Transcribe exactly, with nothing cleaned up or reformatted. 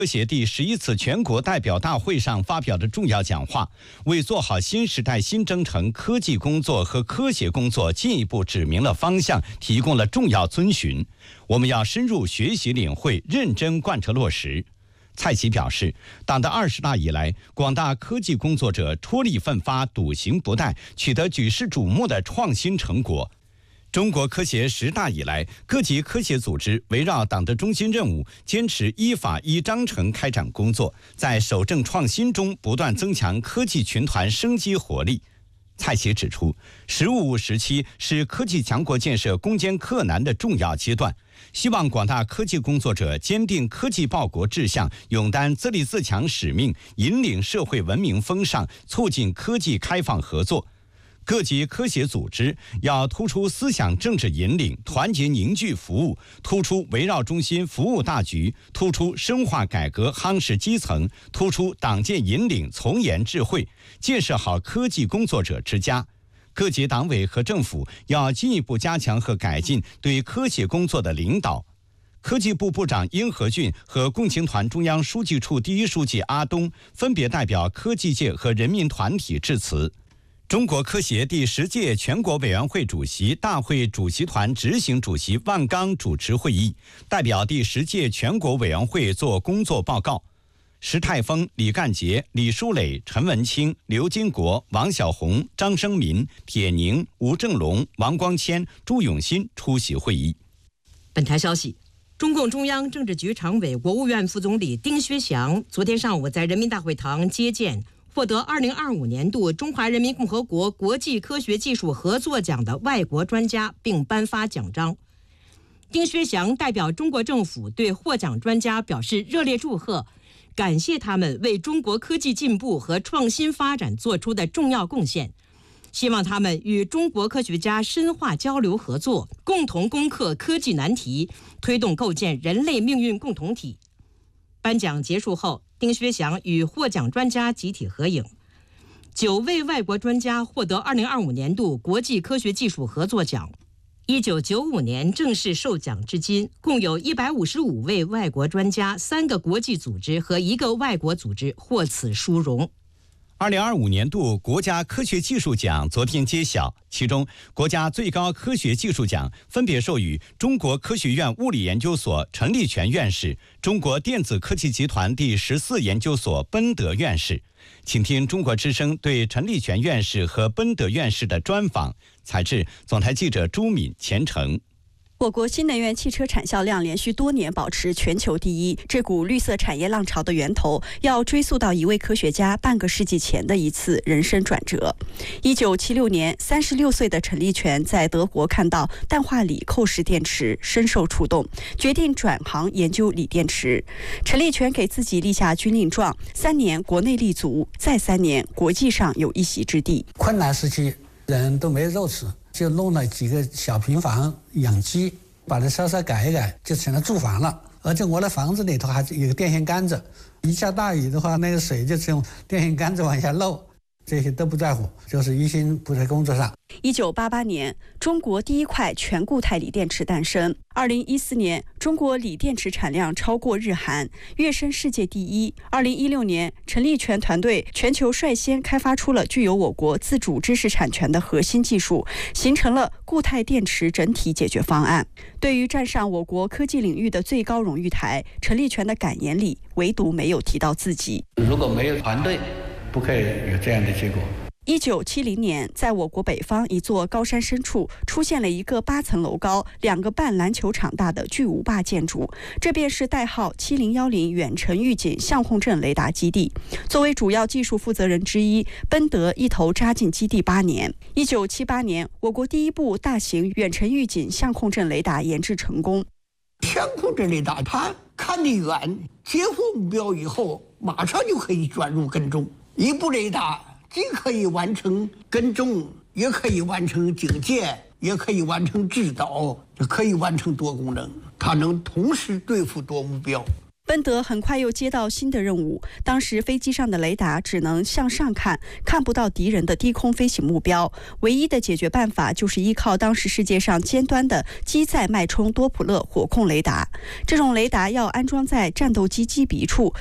科协第十一次全国代表大会上发表的重要讲话，为做好新时代新征程科技工作和科协工作进一步指明了方向，提供了重要遵循。我们要深入学习领会，认真贯彻落实。蔡奇表示，党的二十大以来，广大科技工作者出力奋发，笃行不怠，取得举世瞩目的创新成果。中国科协十大以来，各级科协组织围绕党的中心任务，坚持依法依章程开展工作，在守正创新中不断增强科技群团生机活力。蔡奇指出，“十五五”时期是科技强国建设攻坚克难的重要阶段，希望广大科技工作者坚定科技报国志向，勇担自立自强使命，引领社会文明风尚，促进科技开放合作。各级科协组织要突出思想政治引领，团结凝聚服务，突出围绕中心服务大局，突出深化改革夯实基层，突出党建引领从严智慧，建设好科技工作者之家。各级党委和政府要进一步加强和改进对科协工作的领导。科技部部长殷和俊和共青团中央书记处第一书记阿东分别代表科技界和人民团体致辞。中国科协第十届全国委员会主席、大会主席团执行主席万钢主持会议，代表第十届全国委员会作工作报告。石泰峰、李干杰、李书磊、陈文清、刘金国、王小红、张生民、铁宁、吴正龙、王光谦、朱永新出席会议。 本台消息，中共中央政治局常委、国务院副总理丁薛祥昨天上午在人民大会堂接见获得二零二五年度中华人民共和国国际科学技术合作奖的外国专家，并颁发奖章。丁薛祥代表中国政府对获奖专家表示热烈祝贺，感谢他们为中国科技进步和创新发展做出的重要贡献，希望他们与中国科学家深化交流合作，共同攻克科技难题，推动构建人类命运共同体。颁奖结束后，丁薛祥与获奖专家集体合影。九位外国专家获得二零二五年度国际科学技术合作奖。一九九五年正式授奖至今，共有一百五十五位外国专家、三个国际组织和一个外国组织获此殊荣。 二零二五年度国家科学技术奖昨天揭晓，其中国家最高科学技术奖分别授予中国科学院物理研究所陈立全院士、中国电子科技集团第十四研究所奔德院士。请听中国之声对陈立全院士和奔德院士的专访，采自总台记者朱敏、钱成。 我国新能源汽车产销量连续多年保持全球第一，这股绿色产业浪潮的源头要追溯到一位科学家半个世纪前的一次人生转折。一九七六年，三十六岁的陈立全在德国看到氮化锂扣式电池，深受触动，决定转行研究锂电池。陈立全给自己立下军令状：三年国内立足，再三年国际上有一席之地。 困难时期，人都没肉吃，就弄了几个小平房养鸡，把它稍稍改一改，就成了住房了。而且我的房子里头还有个电线杆子，一下大雨的话，那个水就从电线杆子往下漏，这些都不在乎，就是一心扑在工作上。 一九八八年，中国第一块全固态锂电池诞生。二零一四年，中国锂电池产量超过日韩，跃升世界第一。二零一六年，陈立全团队全球率先开发出了具有我国自主知识产权的核心技术，形成了固态电池整体解决方案。对于站上我国科技领域的最高荣誉台，陈立全的感言里唯独没有提到自己。 如果没有团队，不可以有这样的结果。 一九七零年，在我国北方一座高山深处，出现了一个八层楼高、两个半篮球场大的巨无霸建筑，这便是代号七零一零远程预警相控阵雷达基地。作为主要技术负责人之一，奔德一头扎进基地八年。一九七八年，我国第一部大型远程预警相控阵雷达研制成功。 相控阵雷达它看得远，接获目标以后，马上就可以转入跟踪。一部雷达既可以完成跟踪，也可以完成警戒，也可以完成制导，也可以完成多功能，它能同时对付多目标。 奔德很快又接到新的任务，当时飞机上的雷达只能向上看，看不到敌人的低空飞行目标。唯一的解决办法就是依靠当时世界上尖端的机载脉冲多普勒火控雷达。这种雷达要安装在战斗机机鼻处，